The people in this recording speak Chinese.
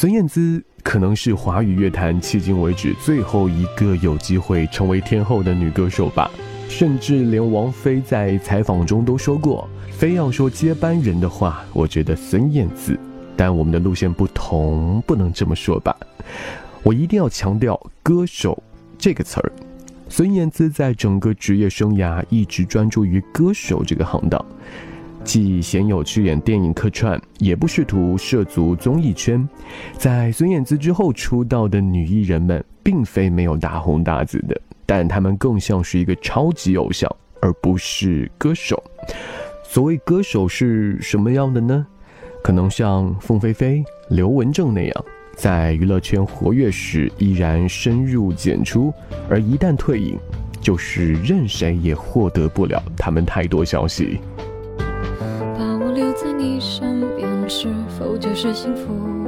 孙燕姿可能是华语乐坛迄今为止最后一个有机会成为天后的女歌手吧，甚至连王菲在采访中都说过，非要说接班人的话，我觉得孙燕姿，但我们的路线不同，不能这么说吧。我一定要强调歌手这个词儿。孙燕姿在整个职业生涯一直专注于歌手这个行当，既鲜有去演电影客串，也不试图涉足综艺圈。在孙燕姿之后出道的女艺人们并非没有大红大紫的，但她们更像是一个超级偶像，而不是歌手。所谓歌手是什么样的呢？可能像凤飞飞、刘文正那样，在娱乐圈活跃时依然深入简出，而一旦退隐，就是任谁也获得不了他们太多消息。 把我留在你身边，是否就是幸福？